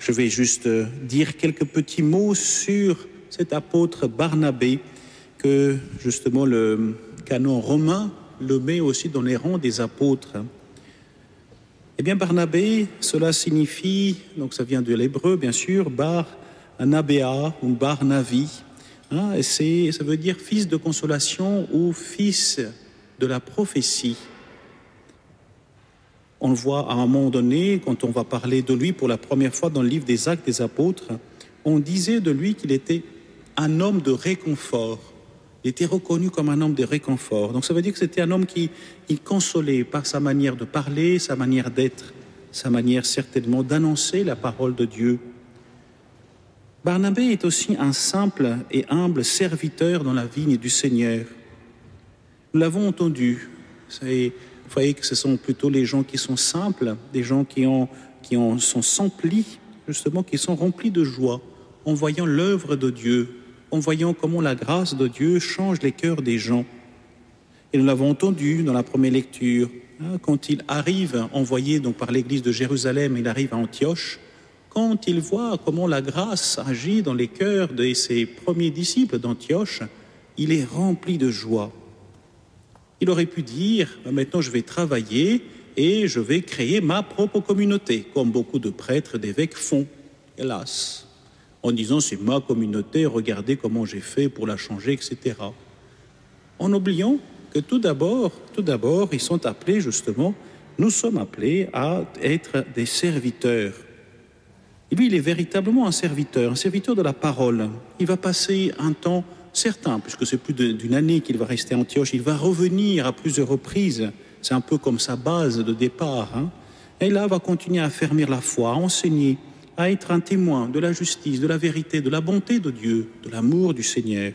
Je vais juste dire quelques petits mots sur cet apôtre Barnabé, que justement le canon romain le met aussi dans les rangs des apôtres. Eh bien, Barnabé, cela signifie, donc ça vient de l'hébreu bien sûr, Bar-Nabéa ou Barnavi, et ça veut dire fils de consolation ou fils de la prophétie. On le voit à un moment donné, quand on va parler de lui pour la première fois dans le livre des Actes des Apôtres, on disait de lui qu'il était un homme de réconfort. Il était reconnu comme un homme de réconfort. Donc ça veut dire que c'était un homme qui consolait par sa manière de parler, sa manière d'être, sa manière certainement d'annoncer la parole de Dieu. Barnabé est aussi un simple et humble serviteur dans la vigne du Seigneur. Nous l'avons entendu. Vous voyez que ce sont plutôt les gens qui sont simples, des gens qui sont sans plis, justement, qui sont remplis de joie en voyant l'œuvre de Dieu, en voyant comment la grâce de Dieu change les cœurs des gens. Et nous l'avons entendu dans la première lecture, quand il arrive, envoyé donc par l'église de Jérusalem, il arrive à Antioche, quand il voit comment la grâce agit dans les cœurs de ses premiers disciples d'Antioche, il est rempli de joie. Il aurait pu dire, maintenant je vais travailler et je vais créer ma propre communauté, comme beaucoup de prêtres, d'évêques font, hélas, en disant c'est ma communauté, regardez comment j'ai fait pour la changer, etc. En oubliant que tout d'abord, ils sont appelés justement, nous sommes appelés à être des serviteurs. Et lui, il est véritablement un serviteur de la parole. Il va passer un temps certain, puisque c'est plus d'une année qu'il va rester à Antioche, il va revenir à plusieurs reprises, c'est un peu comme sa base de départ, et là va continuer à affermir la foi, à enseigner, à être un témoin de la justice, de la vérité, de la bonté de Dieu, de l'amour du Seigneur.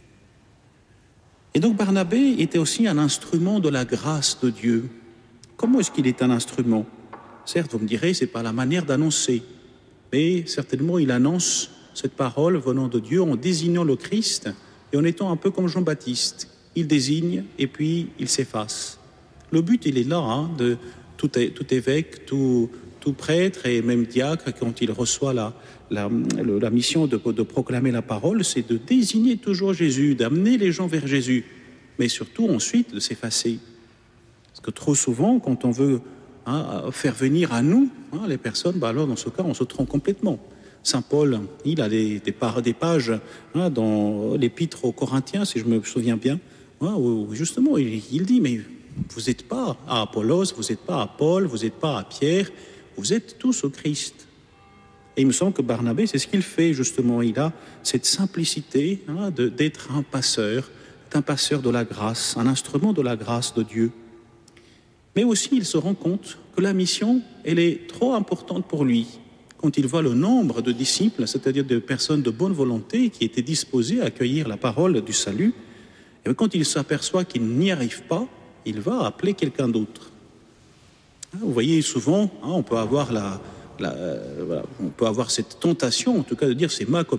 Et donc Barnabé était aussi un instrument de la grâce de Dieu. Comment est-ce qu'il est un instrument? Certes, vous me direz, c'est pas la manière d'annoncer, mais certainement il annonce cette parole venant de Dieu en désignant le Christ et en étant un peu comme Jean-Baptiste. Il désigne et puis il s'efface. Le but, il est là, de tout évêque, tout prêtre et même diacre, quand il reçoit la mission de proclamer la parole, c'est de désigner toujours Jésus, d'amener les gens vers Jésus, mais surtout ensuite de s'effacer. Parce que trop souvent, quand on veut faire venir à nous les personnes, alors dans ce cas, on se trompe complètement. Saint Paul, il a des pages dans l'épître aux Corinthiens, si je me souviens bien, où justement il dit, mais vous n'êtes pas à Apollos, vous n'êtes pas à Paul, vous n'êtes pas à Pierre, vous êtes tous au Christ. Et il me semble que Barnabé, c'est ce qu'il fait justement, il a cette simplicité d'être un passeur de la grâce, un instrument de la grâce de Dieu. Mais aussi, il se rend compte que la mission, elle est trop importante pour lui. Quand il voit le nombre de disciples, c'est-à-dire de personnes de bonne volonté qui étaient disposées à accueillir la parole du salut, et quand il s'aperçoit qu'il n'y arrive pas, il va appeler quelqu'un d'autre. Vous voyez, souvent, on peut avoir on peut avoir cette tentation, en tout cas, de dire c'est ma